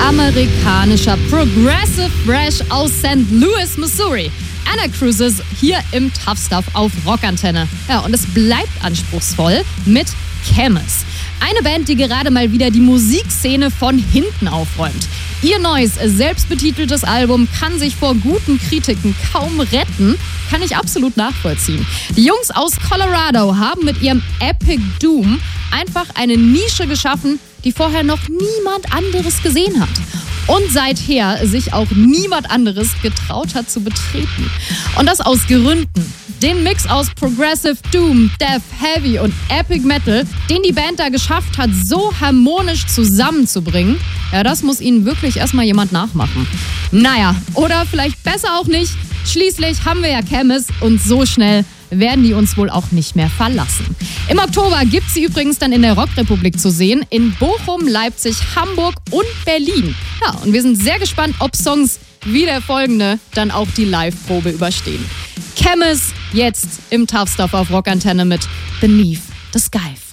amerikanischer Progressive Thrash aus St. Louis, Missouri. Anacrusis hier im Tough Stuff auf Rockantenne. Ja, und es bleibt anspruchsvoll mit Chemist. Eine Band, die gerade mal wieder die Musikszene von hinten aufräumt. Ihr neues, selbstbetiteltes Album kann sich vor guten Kritiken kaum retten, kann ich absolut nachvollziehen. Die Jungs aus Colorado haben mit ihrem Epic Doom einfach eine Nische geschaffen, die vorher noch niemand anderes gesehen hat. Und seither sich auch niemand anderes getraut hat zu betreten. Und das aus Gründen. Den Mix aus Progressive Doom, Death, Heavy und Epic Metal, den die Band da geschafft hat, so harmonisch zusammenzubringen, ja, das muss ihnen wirklich erstmal jemand nachmachen. Naja, oder vielleicht besser auch nicht. Schließlich haben wir ja Chemist und so schnell werden die uns wohl auch nicht mehr verlassen. Im Oktober gibt sie übrigens dann in der Rockrepublik zu sehen, in Bochum, Leipzig, Hamburg und Berlin. Ja, und wir sind sehr gespannt, ob Songs wie der folgende dann auch die Live-Probe überstehen. Chemist jetzt im Tough Stuff auf Rockantenne mit Beneath the Sky.